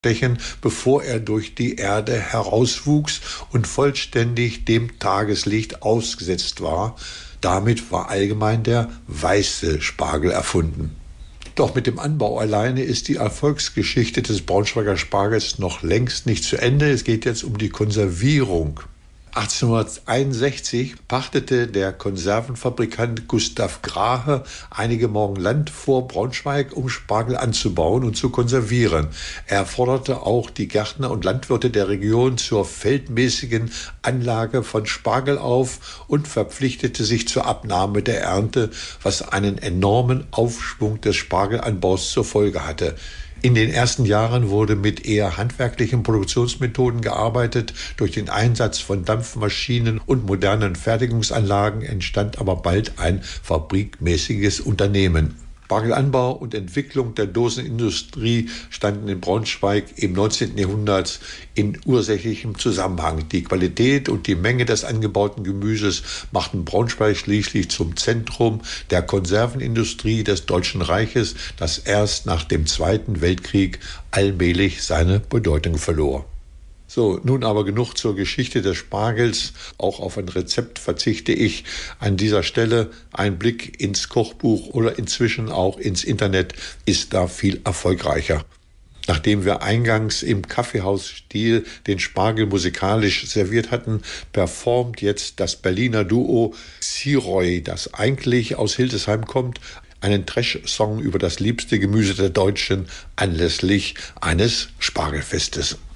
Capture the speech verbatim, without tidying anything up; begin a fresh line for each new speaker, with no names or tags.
stechen, bevor er durch die Erde herauswuchs und vollständig dem Tageslicht ausgesetzt war. Damit war allgemein der weiße Spargel erfunden. Doch mit dem Anbau alleine ist die Erfolgsgeschichte des Braunschweiger Spargels noch längst nicht zu Ende. Es geht jetzt um die Konservierung. achtzehnhunderteinundsechzig pachtete der Konservenfabrikant Gustav Grahe einige Morgen Land vor Braunschweig, um Spargel anzubauen und zu konservieren. Er forderte auch die Gärtner und Landwirte der Region zur feldmäßigen Anlage von Spargel auf und verpflichtete sich zur Abnahme der Ernte, was einen enormen Aufschwung des Spargelanbaus zur Folge hatte. In den ersten Jahren wurde mit eher handwerklichen Produktionsmethoden gearbeitet. Durch den Einsatz von Dampfmaschinen und modernen Fertigungsanlagen entstand aber bald ein fabrikmäßiges Unternehmen. Spargelanbau und Entwicklung der Dosenindustrie standen in Braunschweig im neunzehnten Jahrhundert in ursächlichem Zusammenhang. Die Qualität und die Menge des angebauten Gemüses machten Braunschweig schließlich zum Zentrum der Konservenindustrie des Deutschen Reiches, das erst nach dem Zweiten Weltkrieg allmählich seine Bedeutung verlor. So, nun aber genug zur Geschichte des Spargels. Auch auf ein Rezept verzichte ich an dieser Stelle. Ein Blick ins Kochbuch oder inzwischen auch ins Internet ist da viel erfolgreicher. Nachdem wir eingangs im Kaffeehausstil den Spargel musikalisch serviert hatten, performt jetzt das Berliner Duo Siroy, das eigentlich aus Hildesheim kommt, einen Trash-Song über das liebste Gemüse der Deutschen anlässlich eines Spargelfestes.